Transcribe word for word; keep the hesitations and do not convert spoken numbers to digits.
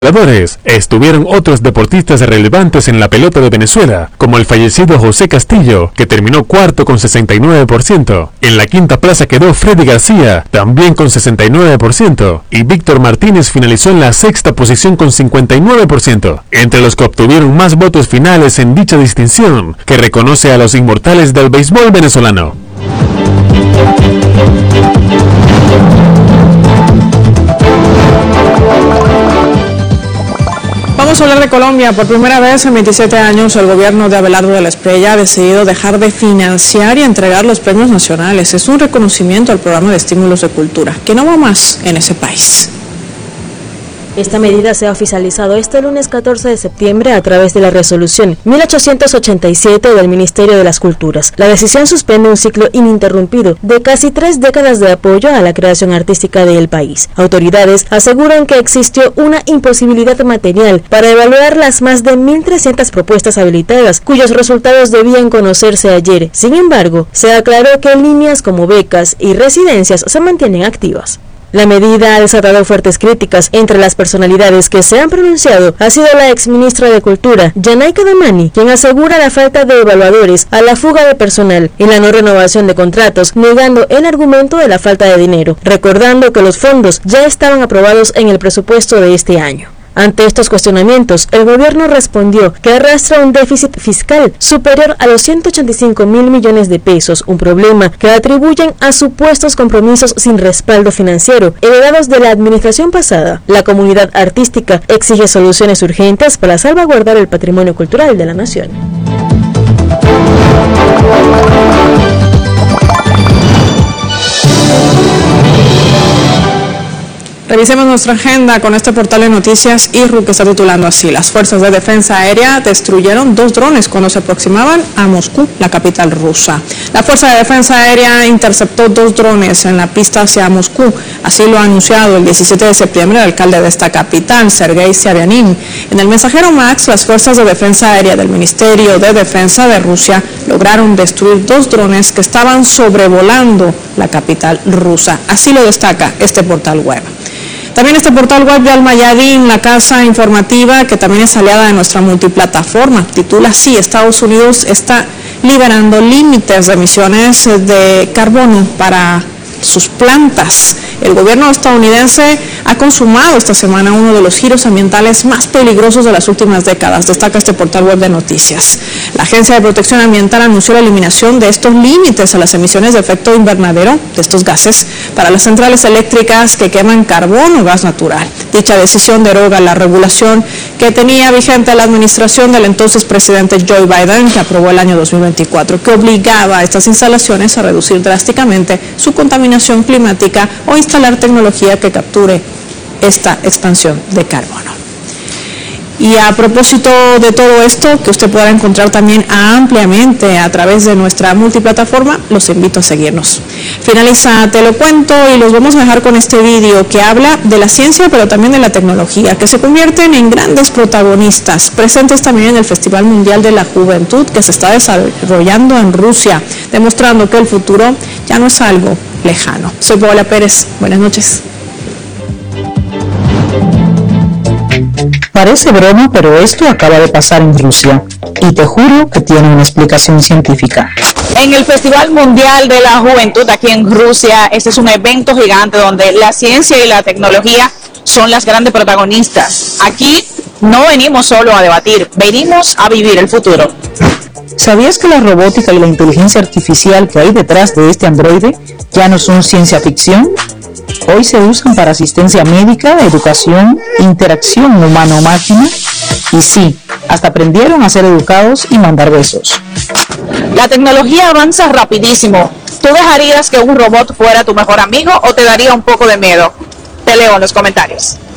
Estuvieron otros deportistas relevantes en la pelota de Venezuela, como el fallecido José Castillo, que terminó cuarto con sesenta y nueve por ciento. En la quinta plaza quedó Freddy García, también con sesenta y nueve por ciento, y Víctor Martínez finalizó en la sexta posición con cincuenta y nueve por ciento. Entre los que obtuvieron más votos finales en dicha distinción, que reconoce a los inmortales del béisbol venezolano. Vamos a hablar de Colombia. Por primera vez en veintisiete años, el gobierno de Abelardo de la Espriella ha decidido dejar de financiar y entregar los premios nacionales. Es un reconocimiento al programa de estímulos de cultura, que no va más en ese país. Esta medida se ha oficializado este lunes catorce de septiembre a través de la resolución mil ochocientos ochenta y siete del Ministerio de las Culturas. La decisión suspende un ciclo ininterrumpido de casi tres décadas de apoyo a la creación artística del país. Autoridades aseguran que existió una imposibilidad material para evaluar las más de mil trescientas propuestas habilitadas, cuyos resultados debían conocerse ayer. Sin embargo, se aclaró que líneas como becas y residencias se mantienen activas. La medida ha desatado fuertes críticas. Entre las personalidades que se han pronunciado ha sido la exministra de Cultura, Yanaika Damani, quien asegura la falta de evaluadores a la fuga de personal y la no renovación de contratos, negando el argumento de la falta de dinero, recordando que los fondos ya estaban aprobados en el presupuesto de este año. Ante estos cuestionamientos, el gobierno respondió que arrastra un déficit fiscal superior a los ciento ochenta y cinco mil millones de pesos, un problema que atribuyen a supuestos compromisos sin respaldo financiero heredados de la administración pasada. La comunidad artística exige soluciones urgentes para salvaguardar el patrimonio cultural de la nación. Revisemos nuestra agenda con este portal de noticias I R U que está titulando así: las fuerzas de defensa aérea destruyeron dos drones cuando se aproximaban a Moscú, la capital rusa. La Fuerza de Defensa Aérea interceptó dos drones en la pista hacia Moscú, así lo ha anunciado el diecisiete de septiembre el alcalde de esta capital, Sergei Sobyanin. En el mensajero Max, las fuerzas de defensa aérea del Ministerio de Defensa de Rusia lograron destruir dos drones que estaban sobrevolando la capital rusa. Así lo destaca este portal web. También este portal web de Al Mayadin, la casa informativa que también es aliada de nuestra multiplataforma, titula así: Estados Unidos está liberando límites de emisiones de carbono para sus plantas. El gobierno estadounidense ha consumado esta semana uno de los giros ambientales más peligrosos de las últimas décadas, destaca este portal web de noticias. La Agencia de Protección Ambiental anunció la eliminación de estos límites a las emisiones de efecto invernadero de estos gases para las centrales eléctricas que queman carbón o gas natural. Dicha decisión deroga la regulación que tenía vigente la administración del entonces presidente Joe Biden, que aprobó el año dos mil veinticuatro, que obligaba a estas instalaciones a reducir drásticamente su contaminación climática o instalar tecnología que capture esta expansión de carbono. Y a propósito de todo esto, que usted podrá encontrar también ampliamente a través de nuestra multiplataforma, los invito a seguirnos. Finaliza Te lo cuento y los vamos a dejar con este vídeo que habla de la ciencia, pero también de la tecnología, que se convierten en grandes protagonistas, presentes también en el Festival Mundial de la Juventud que se está desarrollando en Rusia, demostrando que el futuro ya no es algo lejano. Soy Paola Pérez, buenas noches. Parece broma, pero esto acaba de pasar en Rusia y te juro que tiene una explicación científica. En el Festival Mundial de la Juventud aquí en Rusia, este es un evento gigante donde la ciencia y la tecnología son las grandes protagonistas. Aquí no venimos solo a debatir, venimos a vivir el futuro. ¿Sabías que la robótica y la inteligencia artificial que hay detrás de este androide ya no son ciencia ficción? Hoy se usan para asistencia médica, educación, interacción humano-máquina y sí, hasta aprendieron a ser educados y mandar besos. La tecnología avanza rapidísimo. ¿Tú dejarías que un robot fuera tu mejor amigo o te daría un poco de miedo? Te leo en los comentarios.